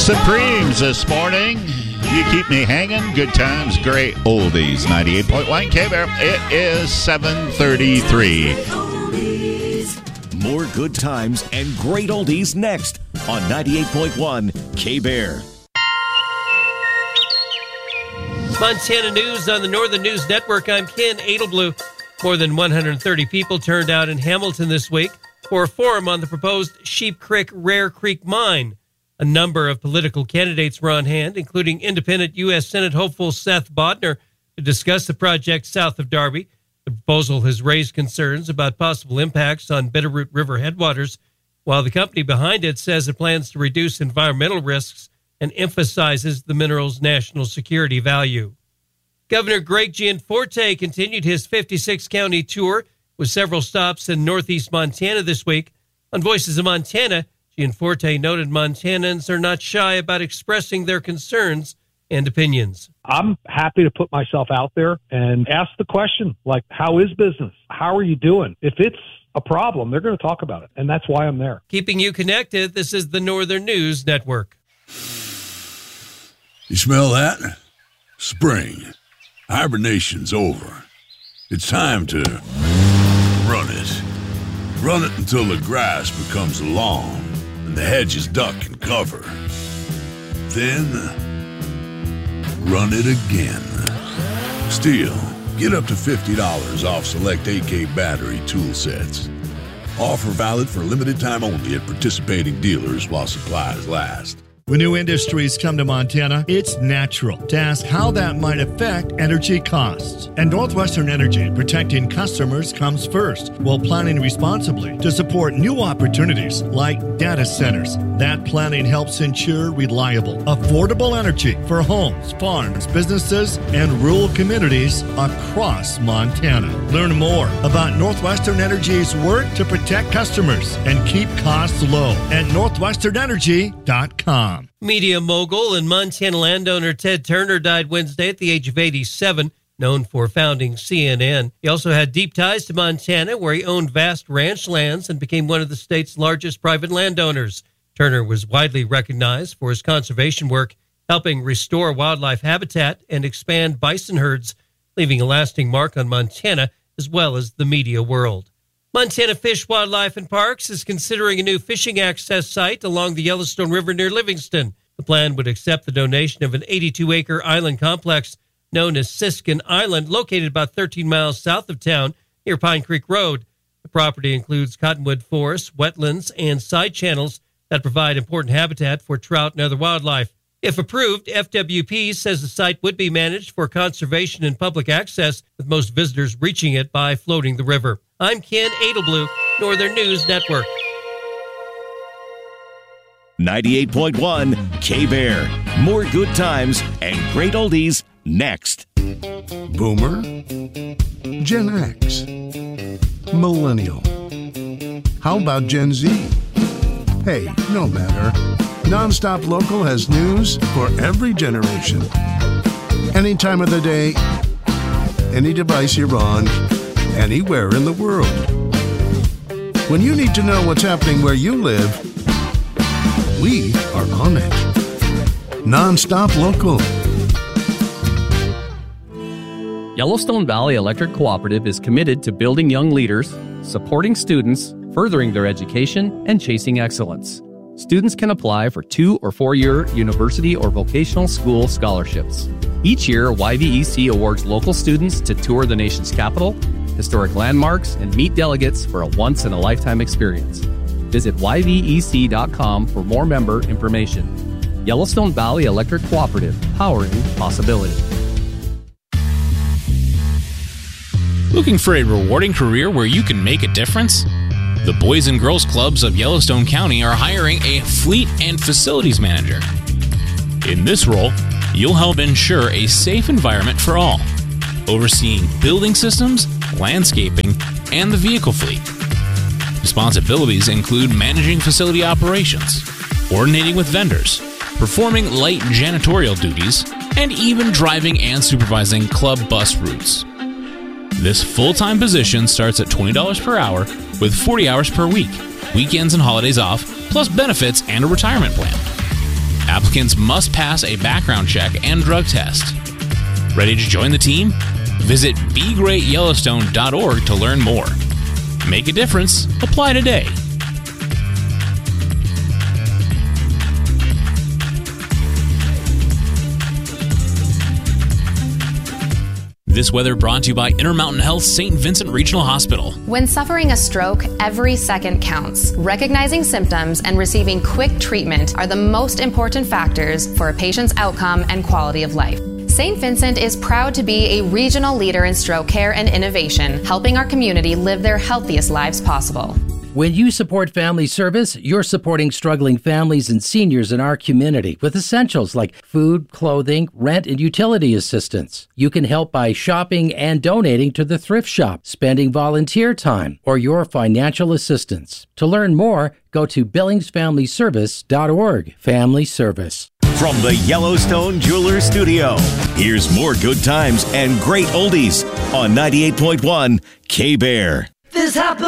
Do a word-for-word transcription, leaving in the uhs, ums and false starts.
Supremes this morning. You keep me hanging. Good times, great oldies. ninety-eight point one K-Bear. It is seven thirty-three. More good times and great oldies next on ninety-eight point one K-Bear. Montana News on the Northern News Network. I'm Ken Adelblue. More than one hundred thirty people turned out in Hamilton this week for a forum on the proposed Sheep Creek Rare Creek mine. A number of political candidates were on hand, including independent U S Senate hopeful Seth Bodnar, to discuss the project south of Darby. The proposal has raised concerns about possible impacts on Bitterroot River headwaters, while the company behind it says it plans to reduce environmental risks and emphasizes the mineral's national security value. Governor Greg Gianforte continued his fifty-six county tour with several stops in northeast Montana this week. On Voices of Montana, Gianforte noted Montanans are not shy about expressing their concerns and opinions. I'm happy to put myself out there and ask the question, like, how is business? How are you doing? If it's a problem, they're going to talk about it, and that's why I'm there. Keeping you connected, this is the Northern News Network. You smell that? Spring. Hibernation's over. It's time to run it. Run it until the grass becomes lawn and the hedges duck and cover. Then, run it again. Still, get up to fifty dollars off select A K battery tool sets. Offer valid for limited time only at participating dealers while supplies last. When new industries come to Montana, it's natural to ask how that might affect energy costs. And Northwestern Energy, protecting customers, comes first while planning responsibly to support new opportunities like data centers. That planning helps ensure reliable, affordable energy for homes, farms, businesses, and rural communities across Montana. Learn more about Northwestern Energy's work to protect customers and keep costs low at northwestern energy dot com. Media mogul and Montana landowner Ted Turner died Wednesday at the age of eighty-seven, known for founding C N N. He also had deep ties to Montana, where he owned vast ranch lands and became one of the state's largest private landowners. Turner was widely recognized for his conservation work, helping restore wildlife habitat and expand bison herds, leaving a lasting mark on Montana as well as the media world. Montana Fish, Wildlife, and Parks is considering a new fishing access site along the Yellowstone River near Livingston. The plan would accept the donation of an eighty-two acre island complex known as Siskin Island, located about thirteen miles south of town near Pine Creek Road. The property includes cottonwood forests, wetlands, and side channels that provide important habitat for trout and other wildlife. If approved, F W P says the site would be managed for conservation and public access, with most visitors reaching it by floating the river. I'm Ken Adelblue, Northern News Network. ninety-eight point one K-Bear. More good times and great oldies next. Boomer, Gen X, Millennial. How about Gen Z? Hey, no matter. Nonstop Local has news for every generation. Any time of the day, any device you're on, anywhere in the world. When you need to know what's happening where you live, we are on it. Nonstop Local. Yellowstone Valley Electric Cooperative is committed to building young leaders, supporting students, furthering their education, and chasing excellence. Students can apply for two- or four-year university or vocational school scholarships. Each year, Y V E C awards local students to tour the nation's capital, historic landmarks, and meet delegates for a once-in-a-lifetime experience. Visit Y V E C dot com for more member information. Yellowstone Valley Electric Cooperative, powering possibility. Looking for a rewarding career where you can make a difference? The Boys and Girls Clubs of Yellowstone County are hiring a fleet and facilities manager. In this role, you'll help ensure a safe environment for all, overseeing building systems, landscaping, and the vehicle fleet. Responsibilities include managing facility operations, coordinating with vendors, performing light janitorial duties, and even driving and supervising club bus routes. This full-time position starts at twenty dollars per hour with forty hours per week, weekends and holidays off, plus benefits and a retirement plan. Applicants must pass a background check and drug test. Ready to join the team? Visit be great yellowstone dot org to learn more. Make a difference. Apply today. This weather brought to you by Intermountain Health Saint Vincent Regional Hospital. When suffering a stroke, every second counts. Recognizing symptoms and receiving quick treatment are the most important factors for a patient's outcome and quality of life. Saint Vincent is proud to be a regional leader in stroke care and innovation, helping our community live their healthiest lives possible. When you support Family Service, you're supporting struggling families and seniors in our community with essentials like food, clothing, rent, and utility assistance. You can help by shopping and donating to the thrift shop, spending volunteer time, or your financial assistance. To learn more, go to billings family service dot org. Family Service. From the Yellowstone Jewelers Studio, here's more good times and great oldies on ninety-eight point one K-Bear. This happened.